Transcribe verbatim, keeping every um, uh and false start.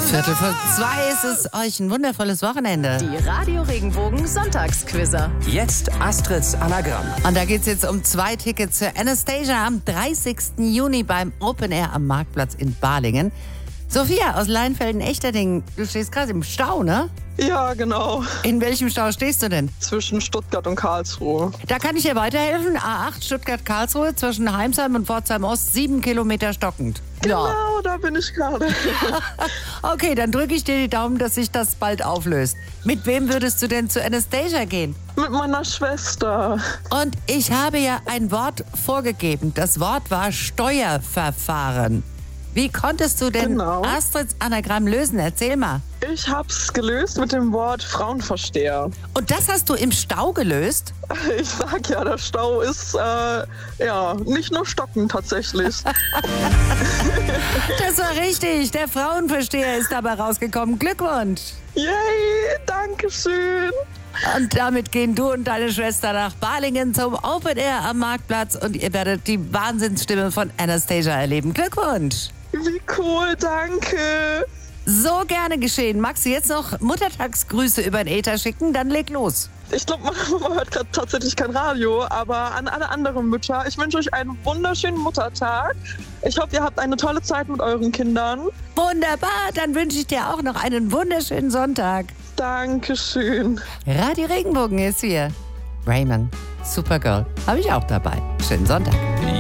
Viertel vor zwei ist es euch ein wundervolles Wochenende. Die Radio Regenbogen Sonntagsquizzer. Jetzt Astrids Anagramm. Und da geht es jetzt um zwei Tickets für Anastasia am dreißigsten Juni beim Open Air am Marktplatz in Balingen. Sophia aus Leinfelden-Echterdingen, du stehst gerade im Stau, ne? Ja, genau. In welchem Stau stehst du denn? Zwischen Stuttgart und Karlsruhe. Da kann ich dir weiterhelfen. A acht Stuttgart-Karlsruhe zwischen Heimsheim und Pforzheim-Ost, sieben Kilometer stockend. Genau, da bin ich gerade. Okay, dann drücke ich dir die Daumen, dass sich das bald auflöst. Mit wem würdest du denn zu Anastasia gehen? Mit meiner Schwester. Und ich habe ja ein Wort vorgegeben. Das Wort war Steuerverfahren. Wie konntest du denn Genau. Astrids Anagramm lösen? Erzähl mal. Ich hab's gelöst mit dem Wort Frauenversteher. Und das hast du im Stau gelöst? Ich sag ja, der Stau ist äh, ja nicht nur Stocken tatsächlich. Das war richtig. Der Frauenversteher ist dabei rausgekommen. Glückwunsch. Yay, danke schön. Und damit gehen du und deine Schwester nach Balingen zum Open Air am Marktplatz und ihr werdet die Wahnsinnsstimme von Anastasia erleben. Glückwunsch. Wie cool, danke. So gerne geschehen. Magst du jetzt noch Muttertagsgrüße über den Äther schicken? Dann leg los. Ich glaube, meine Mama hört gerade tatsächlich kein Radio, aber an alle anderen Mütter, ich wünsche euch einen wunderschönen Muttertag. Ich hoffe, ihr habt eine tolle Zeit mit euren Kindern. Wunderbar, dann wünsche ich dir auch noch einen wunderschönen Sonntag. Dankeschön. Radio Regenbogen ist hier. Raymond, Supergirl, habe ich auch dabei. Schönen Sonntag.